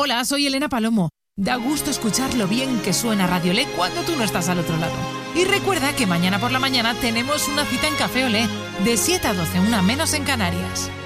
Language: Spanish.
Hola, soy Elena Palomo. Da gusto escuchar lo bien que suena Radio Olé cuando tú no estás al otro lado. Y recuerda que mañana por la mañana tenemos una cita en Café Olé, de 7 a 12, una menos en Canarias.